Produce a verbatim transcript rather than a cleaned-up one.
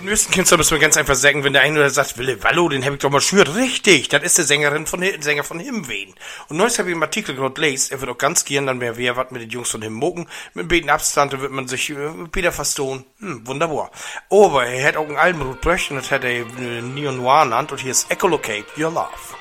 Den nächsten Künstler müssen wir ganz einfach sagen, wenn der eine oder sagt, Wille Wallo, den hab ich doch mal schwört. Richtig, das ist der Sängerin von, Sänger von Himwehen. Und neues habe ich im Artikel gerade gelesen, er wird auch ganz gern dann mehr wer was mit den Jungs von Himmoken. Mit einem beten Abstand, da wird man sich äh, wieder verstohlen. Hm, wunderbar. Oh, aber er hat auch ein Album Brüch und das hat er äh, Neo Noir genannt und hier ist Echolocate Your Love.